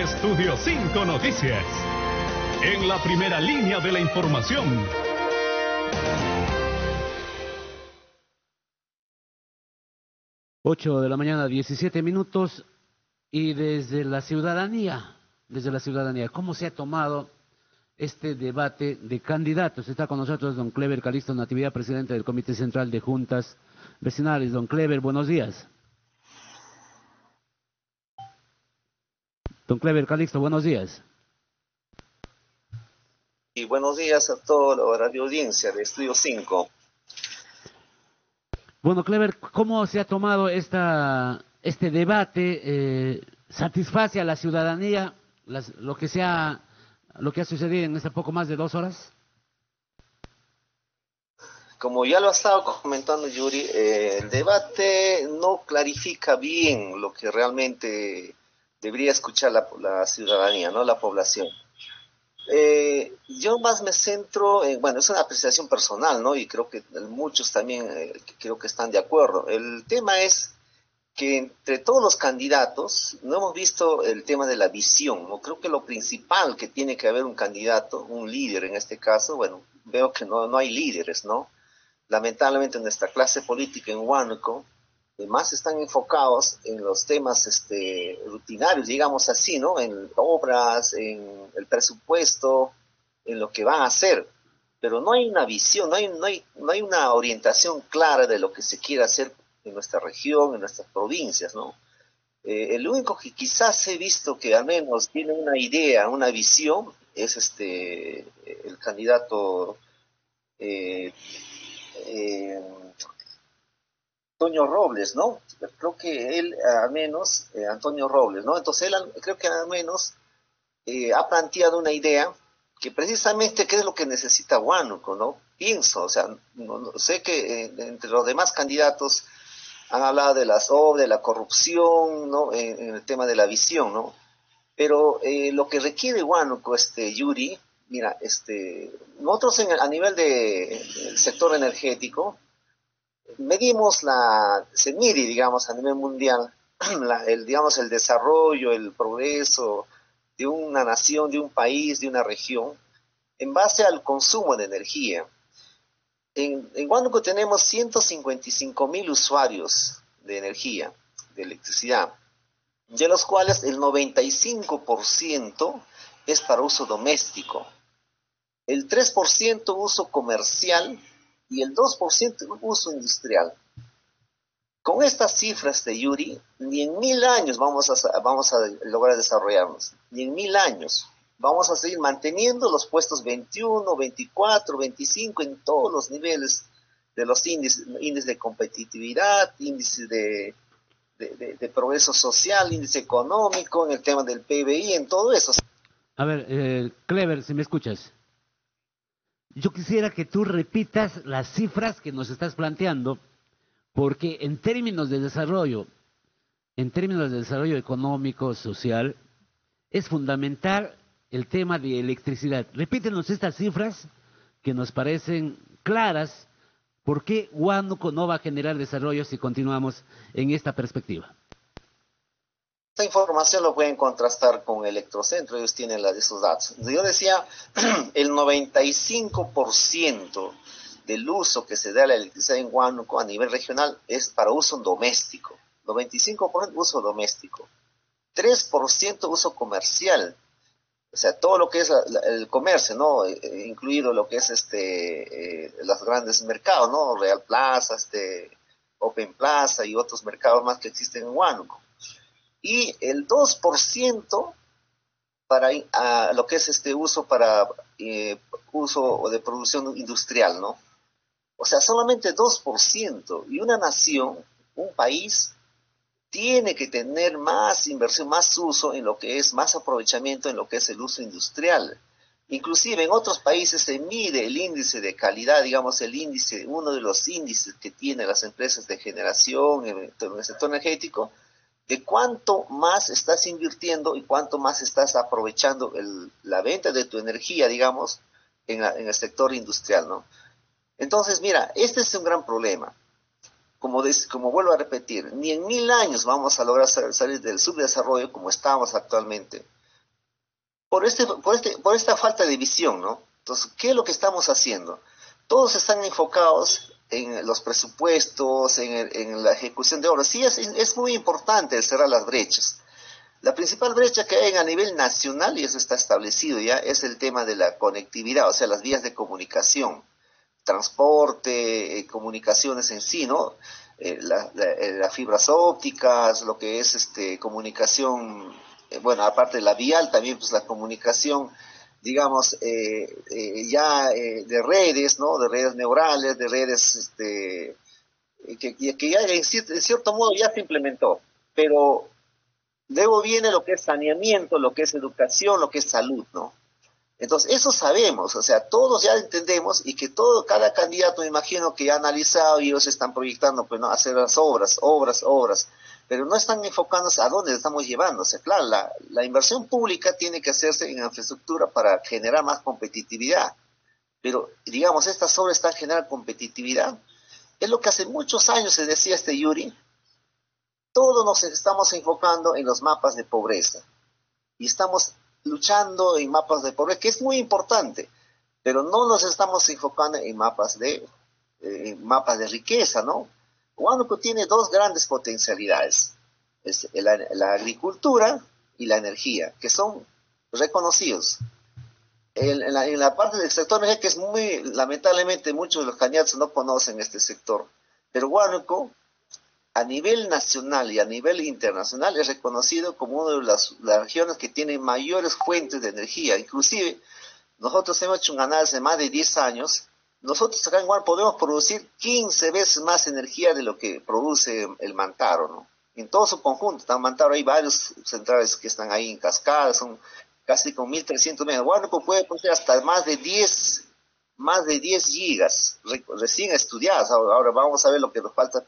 Estudio 5 Noticias. En la primera línea de la información. Ocho de la mañana, 17 minutos, y desde la ciudadanía, ¿cómo se ha tomado este debate de candidatos? Está con nosotros don Clever Calixto Natividad, presidente del Comité Central de Juntas Vecinales. Don Clever, buenos días. Don Clever Calixto, buenos días. Y buenos días a toda la radio audiencia de Estudio 5. Bueno, Clever, ¿cómo se ha tomado este debate? ¿Satisface a la ciudadanía lo que ha sucedido en este poco más de 2 horas? Como ya lo ha estado comentando Yuri, el debate no clarifica bien lo que realmente debería escuchar la ciudadanía, ¿no? La población. Yo más me centro en, bueno, es una apreciación personal, ¿no? Y creo que muchos también creo que están de acuerdo. El tema es que entre todos los candidatos no hemos visto el tema de la visión, ¿no? Creo que lo principal que tiene que haber un candidato, un líder en este caso, bueno, veo que no hay líderes, ¿no? Lamentablemente nuestra clase política en Huánuco más están enfocados en los temas rutinarios, digamos así, ¿no? En obras, en el presupuesto, en lo que van a hacer, pero no hay una visión, no hay una orientación clara de lo que se quiere hacer en nuestra región, en nuestras provincias, ¿no? El único que quizás he visto que al menos tiene una idea, una visión, es el candidato eh, eh, Antonio Robles, ¿no? Creo que él, al menos, Antonio Robles, ¿no? Entonces él creo que al menos ha planteado una idea que precisamente qué es lo que necesita Huánuco, ¿no? Pienso, o sea, sé que entre los demás candidatos han hablado de las obras, de la corrupción, ¿no? En el tema de la visión, ¿no? Pero lo que requiere Huánuco, Yuri, mira, nosotros a nivel del sector energético, se mide, digamos, a nivel mundial, digamos, el desarrollo, el progreso de una nación, de un país, de una región, en base al consumo de energía. En Huánuco tenemos 155.000 usuarios de energía, de electricidad, de los cuales el 95% es para uso doméstico, el 3% uso comercial y el 2% uso industrial. Con estas cifras de Yuri, ni en 1000 años vamos a lograr desarrollarnos, ni en 1000 años. Vamos a seguir manteniendo los puestos 21, 24, 25 en todos los niveles de los índices de competitividad, índices de progreso social, índice económico, en el tema del PBI, en todo eso. A ver, Clever, si me escuchas. Yo quisiera que tú repitas las cifras que nos estás planteando, porque en términos de desarrollo económico, social, es fundamental el tema de electricidad. Repítenos estas cifras que nos parecen claras. ¿Por qué Huánuco no va a generar desarrollo si continuamos en esta perspectiva? Esta información lo pueden contrastar con Electrocentro, ellos tienen esos datos. Yo decía, el 95% del uso que se da a la electricidad en Huánuco a nivel regional es para uso doméstico, 95% uso doméstico, 3% uso comercial, o sea, todo lo que es el comercio, ¿no? Incluido lo que es los grandes mercados, ¿no? Real Plaza, Open Plaza y otros mercados más que existen en Huánuco. Y el 2% para lo que es uso para uso de producción industrial, ¿no? O sea, solamente 2%. Y una nación, un país, tiene que tener más inversión, más uso en lo que es, más aprovechamiento en lo que es el uso industrial. Inclusive en otros países se mide el índice de calidad, digamos uno de los índices que tienen las empresas de generación en el sector energético, de cuánto más estás invirtiendo y cuánto más estás aprovechando la venta de tu energía, digamos, en el sector industrial, ¿no? Entonces, mira, este es un gran problema. Como vuelvo a repetir, ni en 1000 años vamos a lograr salir del subdesarrollo como estamos actualmente. por esta falta de visión, ¿no? Entonces, ¿qué es lo que estamos haciendo? Todos están enfocados en los presupuestos, en la ejecución de obras. Sí, es muy importante el cerrar las brechas. La principal brecha que hay a nivel nacional, y eso está establecido ya, es el tema de la conectividad, o sea, las vías de comunicación, transporte, comunicaciones en sí, ¿no? Las fibras ópticas, lo que es comunicación, bueno, aparte de la vial, también pues la comunicación, digamos, de redes, ¿no? De redes neurales, de redes que ya en cierto modo ya se implementó, pero luego viene lo que es saneamiento, lo que es educación, lo que es salud, ¿no? Entonces, eso sabemos, o sea, todos ya entendemos y que cada candidato, me imagino que ya ha analizado y ellos están proyectando, pues, ¿no? Hacer las obras, pero no están enfocándose a dónde estamos llevando. O sea, claro, la inversión pública tiene que hacerse en infraestructura para generar más competitividad, pero, digamos, estas obras están generando competitividad. Es lo que hace muchos años se decía Yuri, todos nos estamos enfocando en los mapas de pobreza y estamos luchando en mapas de pobreza, que es muy importante, pero no nos estamos enfocando en mapas de riqueza, ¿no? Huánuco tiene dos grandes potencialidades, es la agricultura y la energía, que son reconocidos. En la parte del sector energético, que es muy, lamentablemente, muchos de los candidatos no conocen este sector, pero Huánuco a nivel nacional y a nivel internacional es reconocido como una de las regiones que tiene mayores fuentes de energía. Inclusive, nosotros hemos hecho un análisis de más de 10 años. Nosotros acá en Guar podemos producir 15 veces más energía de lo que produce el Mantaro, ¿no? En todo su conjunto. En Mantaro hay varios centrales que están ahí en cascada, son casi con 1.300 megas. Huánuco puede producir hasta más de 10 gigas, recién estudiadas. Ahora vamos a ver lo que nos falta